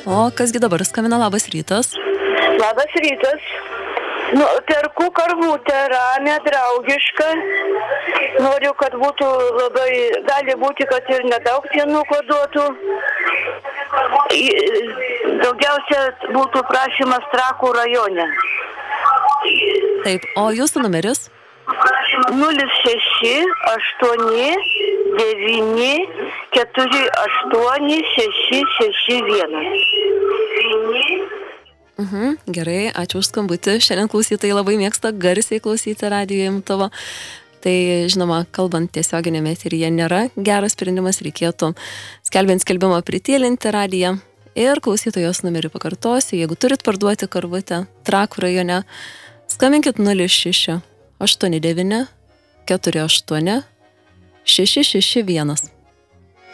O kasgi dabar skambina, labas rytas. Labas rytas. Perku karvutę ramią, draugišką. Noriu, kad būtų labai, gali būti, kad ir nedaug pienuko duotų. Daugiausia būtų prašymas Trakų rajone. Taip, o jūsų numeris? 06 8 9 4 8 6 6 1. Gerai, ačiū už skambutį. Šiandien klausytojai labai mėgsta garsiai klausyti radijo imtuvo. Tai, žinoma, kalbant tiesioginėme eteryje nėra geras sprendimas, reikėtų skelbiant skelbimą pritylinti radiją. Ir klausytojos numerį pakartosiu, jeigu turit parduoti karvutę Trakų rajone, skambinkit 06 89 48 661.